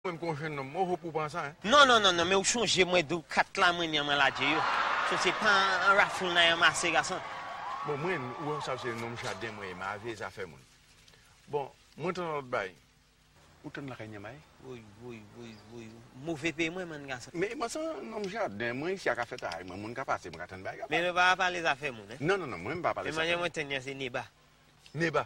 Même conjoint non, moi pour penser hein. Non, mais ou changer moi de 4 la moi la yo. So c'est pas un raffle na amassé garçon. Bon moi ou ça c'est nom jardin moi ma vie ça fait mon. Bon, moi ton autre bail. Ou ton la kanya mai? Oui. Mauvais paye moi man garçon. Mais moi ça nom jardin moi ici à café taille moi mon ka passer moi attendre bail. Mais ne va pas les affaires mon. Non, moi pas parler ça. Mais moi tenir c'est Neba. Neba.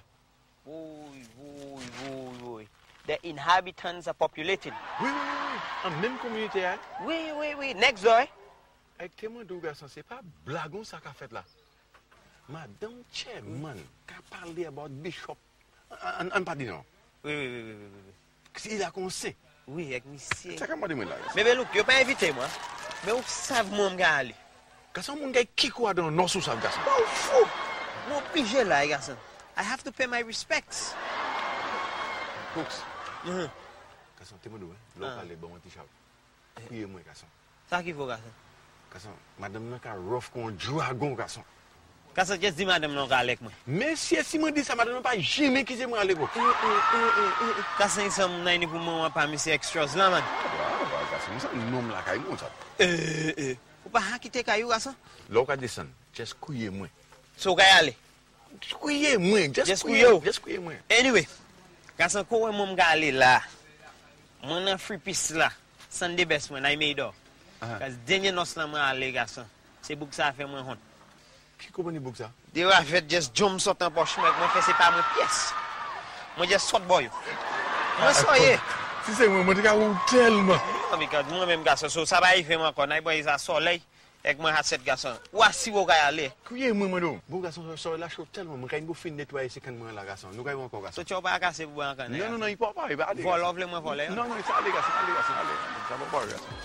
Oui. The inhabitants are populated. Oui. En même communauté hein? Oui. Next door. Avec témoin de garçon, c'est pas blagon ça qu'a fait là. Madame Chairman, qu'a parlé about Bishop. On pas dit non. Oui. Il a conseillé. Oui, avec monsieur. C'est comment dire là. Mais look, tu pas invité moi. Mais vous savez moi me aller. Garçon mon gars qui quoi dans non sous ça garçon. Oh fou. Moi obligé là garçon. I have to pay my respects. Cooks. Garçon témoin de là parler bon t-shirt. Priez moi garçon. Ça qui faut garçon. Garçon, madame n'a qu'à rough qu'on dragon garçon. Garçon juste dit madame non avec moi. Mais si moi dit ça madame pas jamais qui c'est moi aller quoi. Garçon ça n'a ni pour moi pas monsieur extras là man. Garçon ça nom la caille moi ça. Ou pas quitter caillou garçon. Loka descend, just couiller moi. So gars aller. Couiller moi, just couiller moi. Anyway, garçon ko moi me aller là. Moi na free piece là. Sunday best when I made up. Parce que dernier noce là moi aller garçon. C'est book ça fait moi honte. Qui comprenait book ça? They were fait just jump sort en poche moi fait c'est pas mon pièce. Moi just sort boy. Moi soyez. Si c'est moi te ka ou tellement. Because moi même garçon so ça va arriver moi quand boy ça soleil avec moi 7 garçon. Voici où gars aller. Couiller moi donc. Bon garçon so la chauffe tellement moi quand il fin nettoyer c'est quand moi la garçon. Nous gagne encore garçon. So tu pas casser pour encore. Non, il peut pas, il va aller. Vol offre moi voler. Non, ça allez garçon. Ça va pas garçon.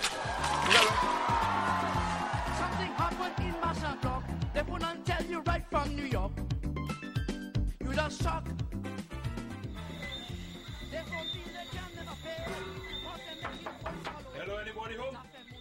Something happened in Marshall Block. They wouldn't tell you right from New York. You just shock. They from they can never pay. Hello, anybody home?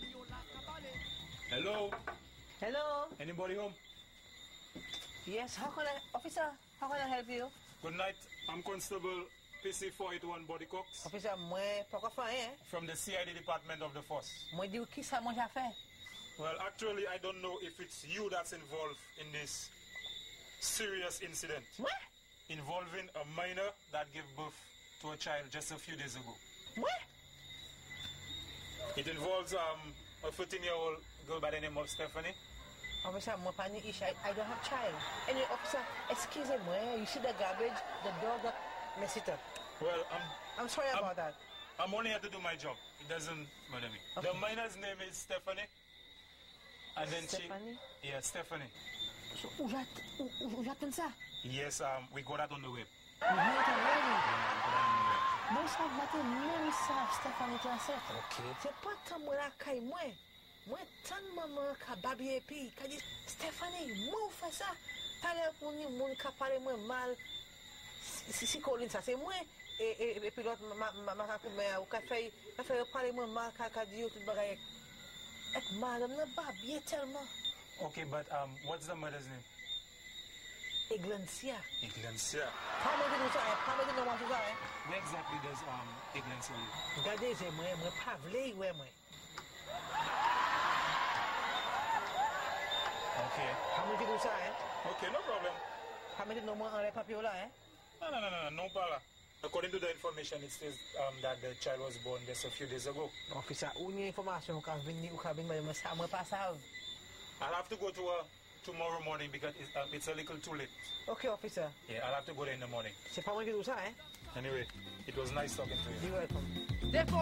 Hello? Anybody home? Yes, officer, how can I help you? Good night. I'm Constable PC481 Body Cox Officer, moi, pourquoi faire, from the CID Department of the Force. Moi, dis qui ça, moi, j'ai fait? Well, actually, I don't know if it's you that's involved in this serious incident. What? Involving a minor that gave birth to a child just a few days ago. What? It involves a 14-year-old girl by the name of Stephanie. Officer, moi, panic issue. I don't have child. Anyway, officer, excuse me, you see the garbage, the dog got messed up. Well, I'm sorry about that. I'm only here to do my job. It doesn't bother me. Okay. The minor's name is Stephanie. And then Stephanie? Yeah, Stephanie. So, où j'attends ça? Yes, we got that on the web. You heard it already. Moi, ça va te même ça, Stephanie, tu as fait. Okay. C'est pas tant moi la caille, moi. Moi, tant maman ka babi et puis, ka dit, Stephanie, moi, fait ça. Parler pour nous, mon ka parler moi mal. Si Colin, ça, c'est moi. Et puis l'autre, ma ou ka fait parler moi mal, ka dit, tout bagaille. Et madame n'a pas bien tellement. Okay, but what's the mother's name? Eglancia. Iglencia. How many do ça? How many do want to ça? Where exactly does Iglencia live? Regardez, c'est moi pas vle, ouais, moi. Okay. How many do ça, Okay, no problem. How many no more on les papiers là, No problem. According to the information, it says that the child was born just a few days ago. Officer, une information ou ka venir, mais ça moi pas ça. I'll have to go to tomorrow morning because it's a little too late. Okay, officer. Yeah, I'll have to go there in the morning. C'est pas moi qui dis ça, Anyway, it was nice talking to you. You're welcome. They from